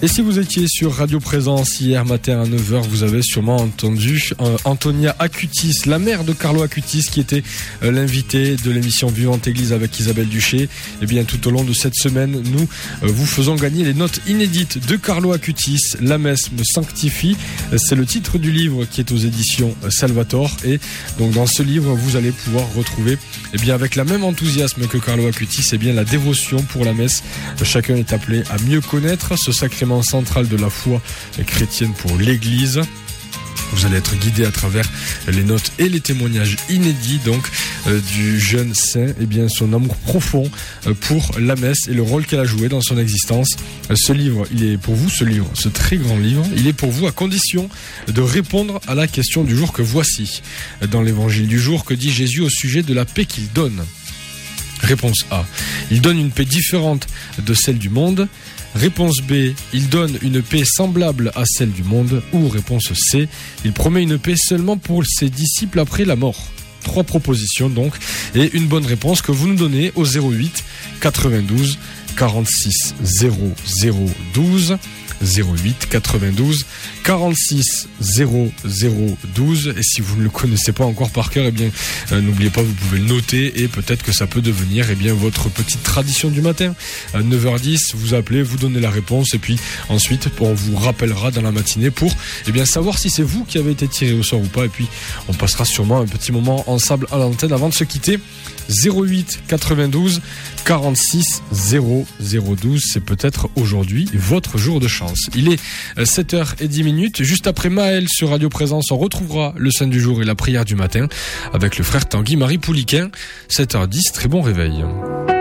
Et si vous étiez sur Radio Présence hier matin à 9h, vous avez sûrement entendu Antonia Acutis, la mère de Carlo Acutis, qui était l'invité de l'émission Vivante Église avec Isabelle Duché. Et bien tout au long de cette semaine, nous vous faisons gagner les notes inédites de Carlo Acutis. La messe me sanctifie, c'est le titre du livre qui est aux éditions Salvator. Et donc dans ce livre, vous allez pouvoir retrouver, et bien avec la même enthousiasme que Carlo Acutis, et bien la dévotion pour la messe. Chacun est appelé à mieux connaître ce sacrement central de la foi chrétienne pour l'Église. Vous allez être guidé à travers les notes et les témoignages inédits donc du jeune saint, et bien son amour profond pour la messe et le rôle qu'elle a joué dans son existence. Ce livre, il est pour vous, ce très grand livre, il est pour vous à condition de répondre à la question du jour que voici. Dans l'évangile du jour, que dit Jésus au sujet de la paix qu'il donne ? Réponse A. Il donne une paix différente de celle du monde. Réponse B. Il donne une paix semblable à celle du monde. Ou réponse C. Il promet une paix seulement pour ses disciples après la mort. 3 propositions donc. Et une bonne réponse que vous nous donnez au 08 92 46 00 12. 08 92 46 00 12. Et si vous ne le connaissez pas encore par cœur, eh bien n'oubliez pas, vous pouvez le noter et peut-être que ça peut devenir votre petite tradition du matin. À 9h10, vous appelez, vous donnez la réponse et puis ensuite on vous rappellera dans la matinée pour savoir si c'est vous qui avez été tiré au sort ou pas. Et puis on passera sûrement un petit moment ensemble à l'antenne avant de se quitter. 08 92 46 00 12, c'est peut-être aujourd'hui votre jour de chance. Il est 7h10, juste après Maël sur Radio Présence, on retrouvera le Saint du jour et la prière du matin avec le frère Tanguy Marie Pouliquin. 7h10, très bon réveil.